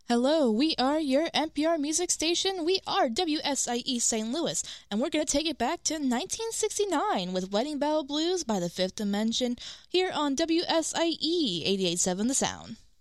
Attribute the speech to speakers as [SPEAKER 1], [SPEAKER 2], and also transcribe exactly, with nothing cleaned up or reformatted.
[SPEAKER 1] Hello, we are your N P R music station. We are W S I E Saint Louis, and we're going to take it back to nineteen sixty-nine with Wedding Bell Blues by the Fifth Dimension here on W S I E eighty-eight point seven The Sound.